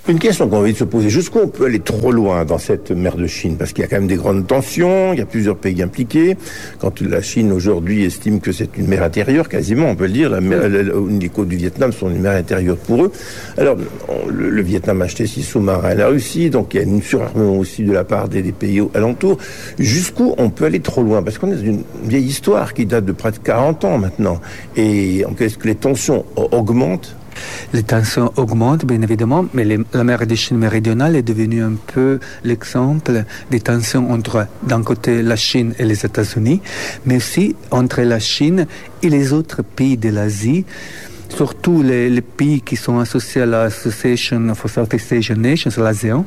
Une question qu'on a envie de se poser, jusqu'où on peut aller trop loin dans cette mer de Chine? Parce qu'il y a quand même des grandes tensions, il y a plusieurs pays impliqués. Quand la Chine aujourd'hui estime que c'est une mer intérieure, quasiment, on peut le dire, les côtes du Vietnam sont une mer intérieure pour eux. Alors, le Vietnam a acheté 6 sous-marins à la Russie, donc il y a une surarmement aussi de la part des pays alentours. Jusqu'où on peut aller trop loin? Parce qu'on est dans une vieille histoire qui date de près de 40 ans maintenant. Et est-ce que les tensions augmentent? Les tensions augmentent, bien évidemment, mais la mer de Chine méridionale est devenue un peu l'exemple des tensions entre, d'un côté, la Chine et les États-Unis, mais aussi entre la Chine et les autres pays de l'Asie, surtout les pays qui sont associés à l'Association for Southeast Asian Nations, l'ASEAN.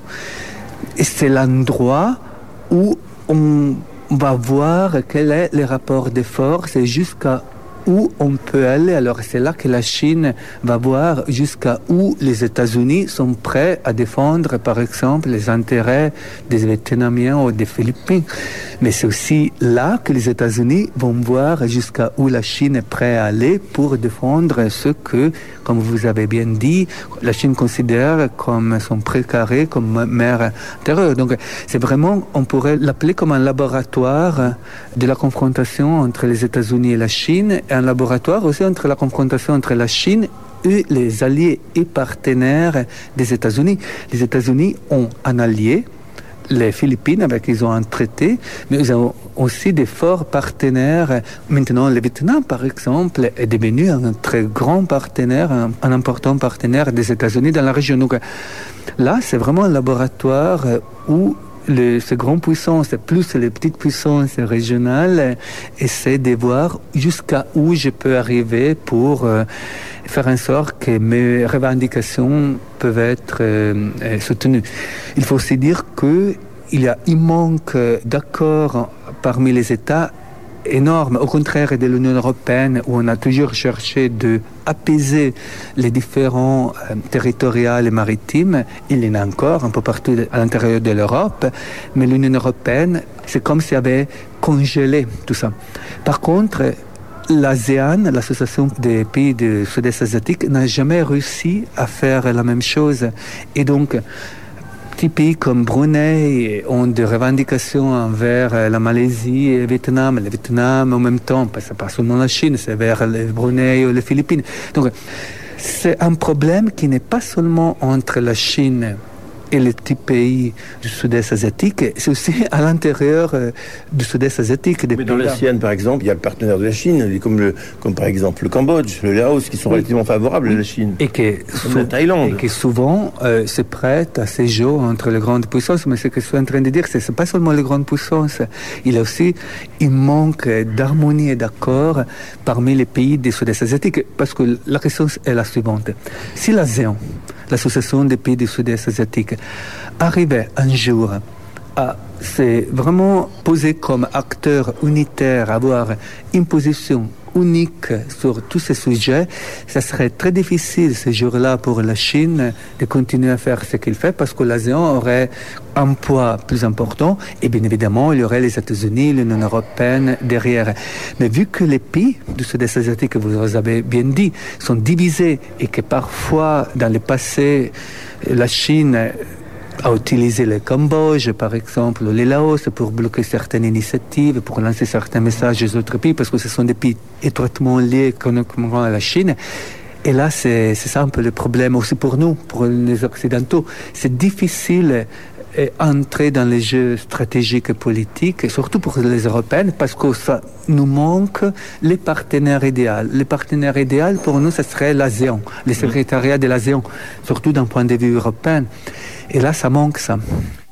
Et c'est l'endroit où on va voir quel est le rapport de force et jusqu'à où on peut aller. Alors c'est là que la Chine va voir jusqu'à où les États-Unis sont prêts à défendre, par exemple, les intérêts des Vietnamiens ou des Philippines. Mais c'est aussi là que les États-Unis vont voir jusqu'à où la Chine est prête à aller pour défendre ce que, comme vous avez bien dit, la Chine considère comme son précaré, comme mer intérieure. Donc c'est vraiment, on pourrait l'appeler comme un laboratoire de la confrontation entre les États-Unis et la Chine, un laboratoire aussi entre la confrontation entre la Chine et les alliés et partenaires des États-Unis. Les États-Unis ont un allié, les Philippines, avec qui ils ont un traité, mais ils ont aussi des forts partenaires. Maintenant, le Vietnam, par exemple, est devenu un très grand partenaire, un important partenaire des États-Unis dans la région. Donc là, c'est vraiment un laboratoire où ces grandes puissances, plus les petites puissances régionales, essaient de voir jusqu'à où je peux arriver pour faire en sorte que mes revendications peuvent être soutenues. Il faut aussi dire qu'il manque d'accords parmi les États énorme, au contraire de l'Union européenne où on a toujours cherché d'apaiser les différends territoriaux et maritimes. Il y en a encore un peu partout à l'intérieur de l'Europe, mais l'Union européenne, c'est comme si elle avait congelé tout ça. Par contre, l'ASEAN, l'association des pays du Sud-Est asiatique, n'a jamais réussi à faire la même chose. Et donc, petits pays comme Brunei ont des revendications envers la Malaisie et le Vietnam en même temps, parce que pas seulement la Chine, c'est vers le Brunei ou les Philippines. Donc, c'est un problème qui n'est pas seulement entre la Chine et les petits pays du Sud-Est asiatique, c'est aussi à l'intérieur du Sud-Est asiatique. Mais dans l'ASEAN, par exemple, il y a le partenaire de la Chine, comme par exemple le Cambodge, le Laos, qui sont relativement favorables à la Chine. Et la Thaïlande. Et qui souvent se prêtent à ces jeux entre les grandes puissances. Mais ce que je suis en train de dire, c'est pas seulement les grandes puissances. Il y a aussi un manque d'harmonie et d'accord parmi les pays du Sud-Est asiatique. Parce que la question est la suivante. Si l'ASEAN, l'association des pays du Sud-Est asiatique, arrivait un jour à se vraiment poser comme acteur unitaire, avoir une position unique sur tous ces sujets, ça serait très difficile ce jour-là pour la Chine de continuer à faire ce qu'il fait parce que l'ASEAN aurait un poids plus important et bien évidemment il y aurait les États-Unis, l'Union européenne derrière. Mais vu que les pays du Sud-Est asiatique, vous avez bien dit, sont divisés et que parfois dans le passé la Chine a utilisé le Cambodge, par exemple, ou le Laos, pour bloquer certaines initiatives, pour lancer certains messages aux autres pays, parce que ce sont des pays étroitement liés économiquement à la Chine. Et là, c'est ça un peu le problème aussi pour nous, pour les Occidentaux. C'est difficile d'entrer dans les jeux stratégiques et politiques, et surtout pour les Européennes, parce que ça nous manque les partenaires idéaux. Les partenaires idéaux, pour nous, ce serait l'ASEAN, le secrétariat de l'ASEAN, surtout d'un point de vue européen. Et là, ça manque ça.